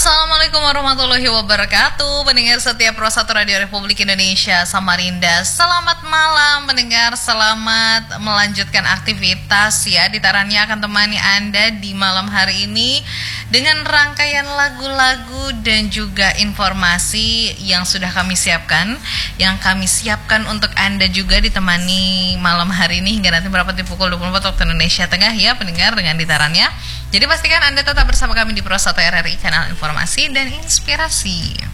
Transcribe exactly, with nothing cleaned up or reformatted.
Assalamualaikum warahmatullahi wabarakatuh. Pendengar setiap Pro satu Radio Republik Indonesia Samarinda, selamat malam pendengar, selamat melanjutkan aktivitas ya. Ditarannya akan temani Anda di malam hari ini dengan rangkaian lagu-lagu dan juga informasi yang sudah kami siapkan, yang kami siapkan untuk Anda juga ditemani malam hari ini hingga nanti berapa di pukul dua puluh empat waktu Indonesia Tengah ya pendengar dengan ditarannya. Jadi pastikan Anda tetap bersama kami di Pro satu R R I, kanal informasi dan inspirasi.